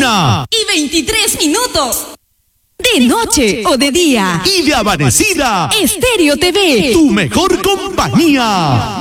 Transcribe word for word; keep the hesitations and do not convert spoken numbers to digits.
una y veintitrés minutos. De noche o de día. y de amanecida. Estéreo T V. Tu mejor compañía.